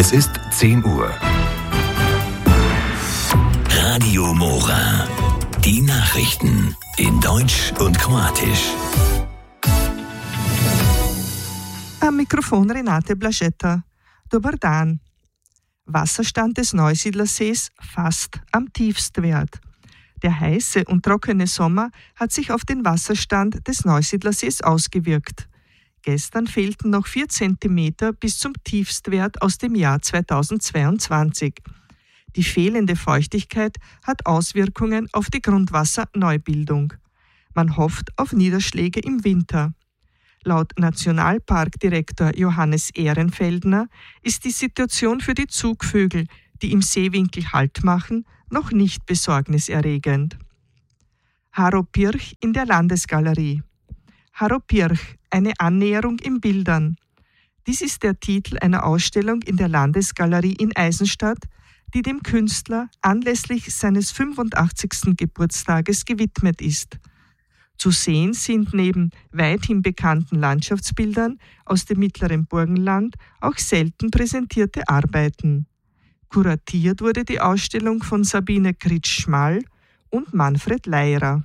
Es ist 10 Uhr. Radio Mora. Die Nachrichten in Deutsch und Kroatisch. Am Mikrofon Renate Blaschetta. Dobar dan. Wasserstand des Neusiedlersees fast am Tiefstwert. Der heiße und trockene Sommer hat sich auf den Wasserstand des Neusiedlersees ausgewirkt. Gestern fehlten noch 4 Zentimeter bis zum Tiefstwert aus dem Jahr 2022. Die fehlende Feuchtigkeit hat Auswirkungen auf die Grundwasserneubildung. Man hofft auf Niederschläge im Winter. Laut Nationalparkdirektor Johannes Ehrenfeldner ist die Situation für die Zugvögel, die im Seewinkel Halt machen, noch nicht besorgniserregend. Haropirch in der Landesgalerie. Haropirch, eine Annäherung in Bildern. Dies ist der Titel einer Ausstellung in der Landesgalerie in Eisenstadt, die dem Künstler anlässlich seines 85. Geburtstages gewidmet ist. Zu sehen sind neben weithin bekannten Landschaftsbildern aus dem mittleren Burgenland auch selten präsentierte Arbeiten. Kuratiert wurde die Ausstellung von Sabine Kritsch-Schmall und Manfred Leirer.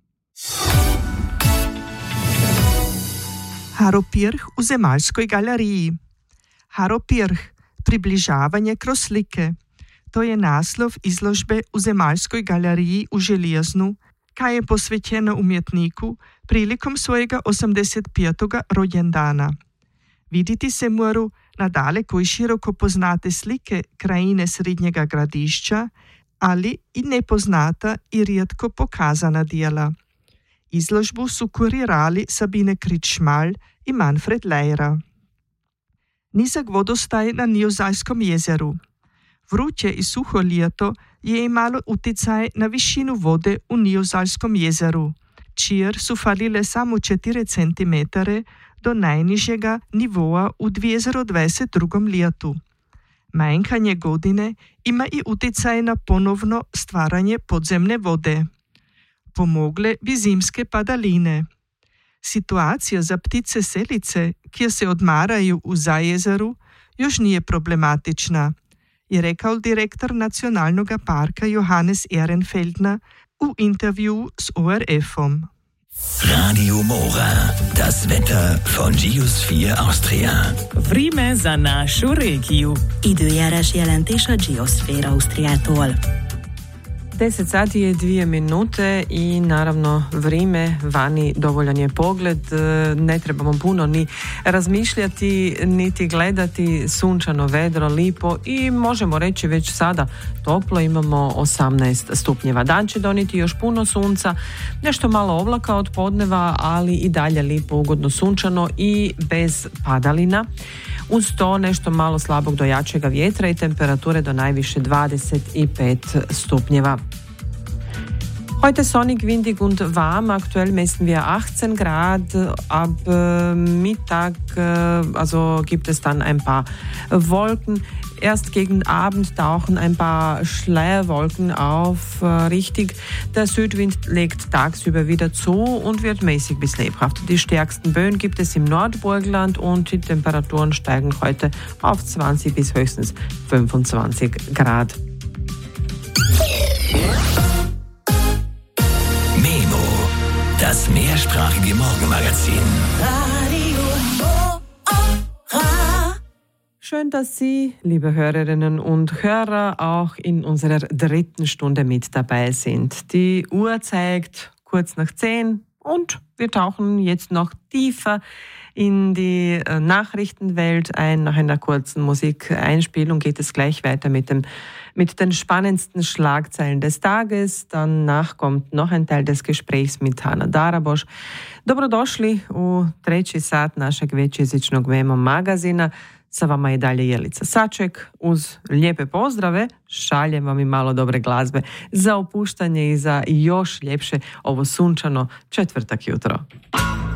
Haropirch u Zemaljskoj galeriji. Haropirch, približavanje kroz slike. To je naslov izložbe u Zemaljskoj galeriji u Željeznu, kaj je posvećena umjetniku prilikom svojega 85. rođendana. Viditi se moru na daleko i široko poznate slike krajine Srednjega gradišća, ali i nepoznata i rijetko pokazana dijela. Izložbu su kurirali Sabine Kritsch-Schmall i Manfred Leirer. Nizak vodostaj na Nijozalskom jezeru. Vruće i suho ljeto je imalo uticaj na višinu vode u Nijozalskom jezeru, čir su falile samo 4 cm do najnižjega nivoa u 2022. ljetu. Manjkanje godine ima i uticaj na ponovno stvaranje podzemne vode. Pomogle bi zimske padaline. Situacija za ptice selice, kje se odmaraju u zajezeru, još nije problematična, je rekao direktor Nacionalnog parka Johannes Ehrenfeldner u intervju s ORF-om. Radio Mora. Das Wetter von Geosphere Austria. Vreme za našu regiju. Időjárás jelentés a Geosphere Austriától. 10 sati je 2 minute i naravno vrijeme, vani dovoljan je pogled, ne trebamo puno ni razmišljati, niti gledati, sunčano, vedro, lipo i možemo reći već sada toplo, imamo 18 stupnjeva. Dan će donijeti još puno sunca, nešto malo oblaka od podneva, ali i dalje lipo, ugodno sunčano i bez padalina. Uz to nešto malo slabog do jačega vjetra i temperature do najviše 25 stupnjeva. Heute sonnig, windig und warm. Aktuell messen wir 18 Grad. Ab Mittag gibt es dann ein paar Wolken. Erst gegen Abend tauchen ein paar Schleierwolken auf. Richtig, der Südwind legt tagsüber wieder zu und wird mäßig bis lebhaft. Die stärksten Böen gibt es im Nordburgenland und die Temperaturen steigen heute auf 20 bis höchstens 25 Grad. Memo, das mehrsprachige Morgenmagazin. Schön, dass Sie, liebe Hörerinnen und Hörer, auch in unserer 3. Stunde mit dabei sind. Die Uhr zeigt kurz nach 10 und wir tauchen jetzt noch tiefer in die Nachrichtenwelt ein. Nach einer kurzen Musikeinspielung geht es gleich weiter mit den spannendsten Schlagzeilen des Tages. Danach kommt noch ein Teil des Gesprächs mit Hana Daraboš. Dobrodošli u 3. sat našeg većjezičnog Memo magazina. Sa vama je dalje Jelica Saček. Uz lijepe pozdrave šaljem vam i malo dobre glazbe za opuštanje i za još ljepše ovo sunčano četvrtak jutro.